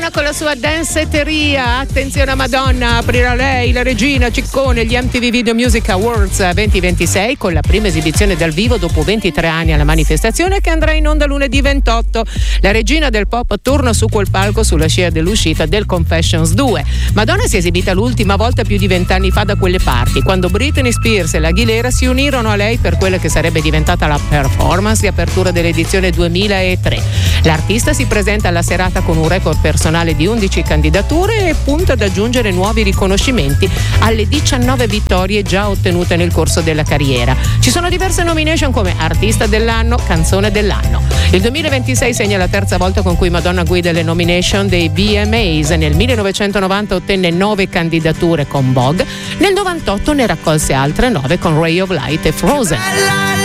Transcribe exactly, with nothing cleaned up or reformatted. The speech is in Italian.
Madonna con la sua danceteria. Attenzione a Madonna, aprirà lei, la regina Ciccone, gli M T V Video Music Awards duemilaventisei con la prima esibizione dal vivo dopo ventitré anni alla manifestazione, che andrà in onda lunedì ventotto. La regina del pop torna su quel palco sulla scia dell'uscita del Confessions due. Madonna si è esibita l'ultima volta più di vent'anni fa da quelle parti, quando Britney Spears e la Aguilera si unirono a lei per quella che sarebbe diventata la performance di apertura dell'edizione duemilatré. L'artista si presenta alla serata con un record personale di undici candidature e punta ad aggiungere nuovi riconoscimenti alle diciannove vittorie già ottenute nel corso della carriera. Ci sono diverse nomination come artista dell'anno, canzone dell'anno. Il duemilaventisei segna la terza volta con cui Madonna guida le nomination dei V M As. Nel millenovecentonovanta ottenne nove candidature con Vogue, nel novantotto ne raccolse altre nove con Ray of Light e Frozen.